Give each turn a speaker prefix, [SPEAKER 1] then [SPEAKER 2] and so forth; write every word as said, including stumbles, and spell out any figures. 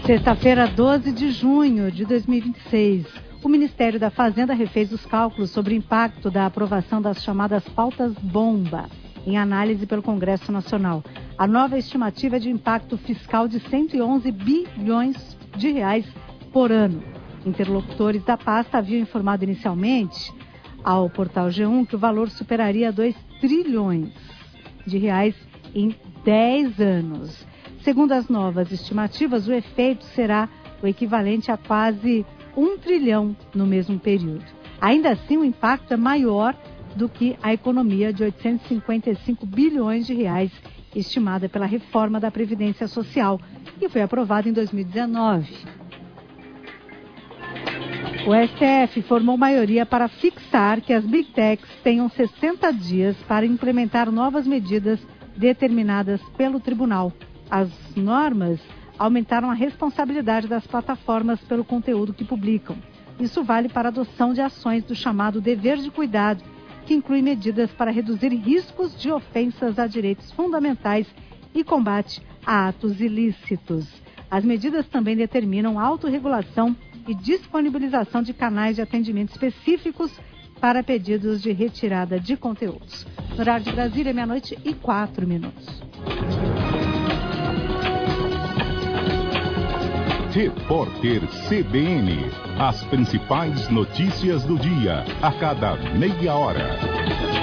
[SPEAKER 1] Sexta-feira, doze de junho de dois mil e vinte e seis, o Ministério da Fazenda refez os cálculos sobre o impacto da aprovação das chamadas pautas bomba, em análise pelo Congresso Nacional. A nova estimativa é de impacto fiscal de cento e onze bilhões de reais por ano. Interlocutores da pasta haviam informado inicialmente ao portal G um que o valor superaria dois trilhões de reais em dez anos. Segundo as novas estimativas, o efeito será o equivalente a quase um trilhão no mesmo período. Ainda assim, o impacto é maior do que a economia de oitocentos e cinquenta e cinco bilhões de reais estimada pela reforma da Previdência Social, que foi aprovada em dois mil e dezenove. O S T F formou maioria para fixar que as Big Techs tenham sessenta dias para implementar novas medidas determinadas pelo tribunal. As normas aumentaram a responsabilidade das plataformas pelo conteúdo que publicam. Isso vale para a adoção de ações do chamado dever de cuidado, que inclui medidas para reduzir riscos de ofensas a direitos fundamentais e combate a atos ilícitos. As medidas também determinam autorregulação e disponibilização de canais de atendimento específicos para pedidos de retirada de conteúdos. No horário de Brasília, meia-noite e quatro minutos.
[SPEAKER 2] Repórter C B N. As principais notícias do dia, a cada meia hora.